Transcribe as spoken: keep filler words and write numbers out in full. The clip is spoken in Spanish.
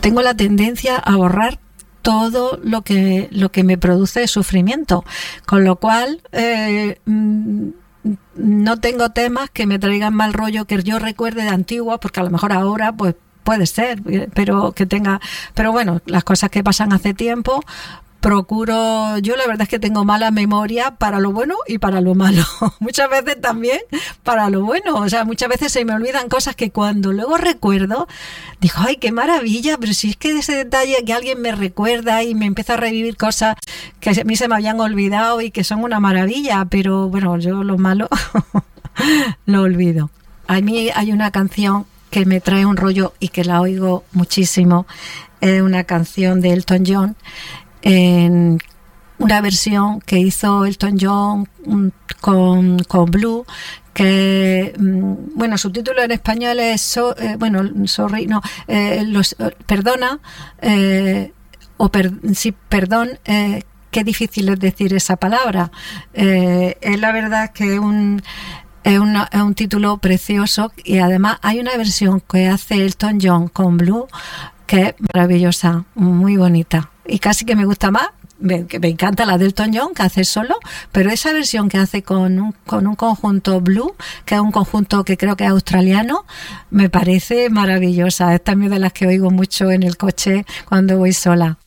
tengo la tendencia a borrar todo lo que lo que me produce sufrimiento, con lo cual eh, no tengo temas que me traigan mal rollo que yo recuerde de antiguo, porque a lo mejor ahora pues puede ser, pero que tenga, pero bueno, las cosas que pasan hace tiempo. Procuro, yo la verdad es que tengo mala memoria para lo bueno y para lo malo. Muchas veces también para lo bueno. O sea, muchas veces se me olvidan cosas que cuando luego recuerdo, digo, ay, qué maravilla, pero si es que ese detalle que alguien me recuerda y me empieza a revivir cosas que a mí se me habían olvidado y que son una maravilla, pero bueno, yo lo malo lo olvido. A mí hay una canción que me trae un rollo y que la oigo muchísimo. Es una canción de Elton John, en una versión que hizo Elton John con, con Blue, que bueno, su título en español es so, eh, bueno, sorry, no, eh, los, perdona, eh, o per, sí, perdón, eh, qué difícil es decir esa palabra. Eh, es la verdad que un Es, una, es un título precioso, y además hay una versión que hace Elton John con Blue que es maravillosa, muy bonita, y casi que me gusta más, me, que me encanta la de Elton John que hace solo, pero esa versión que hace con un, con un conjunto Blue, que es un conjunto que creo que es australiano, me parece maravillosa. Es también de las que oigo mucho en el coche cuando voy sola.